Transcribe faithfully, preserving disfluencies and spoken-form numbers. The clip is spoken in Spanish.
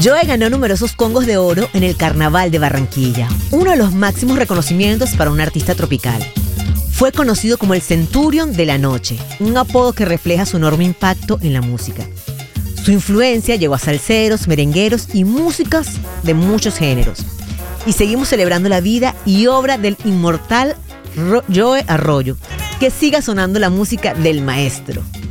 Joe ganó numerosos Congos de Oro en el Carnaval de Barranquilla, uno de los máximos reconocimientos para un artista tropical. Fue conocido como el Centurion de la Noche, un apodo que refleja su enorme impacto en la música. Su influencia llegó a salseros, merengueros y músicas de muchos géneros. Y seguimos celebrando la vida y obra del inmortal Ro- Joe Arroyo. Que siga sonando la música del maestro.